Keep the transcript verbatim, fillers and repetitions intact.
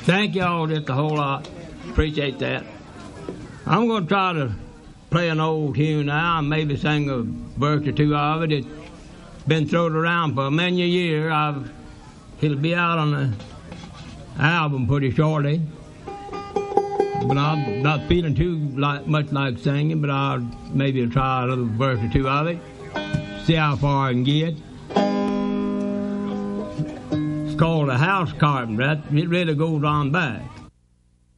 Thank y'all just a whole lot. Appreciate that. I'm going to try to play an old tune now and maybe sing a verse or two of it. It's been thrown around for many a year. I've, it'll be out on the album pretty shortly. But I'm not feeling too like, much like singing, but I'll maybe try a little verse or two of it. See how far I can get. It's called A House Carpenter. It really goes on back.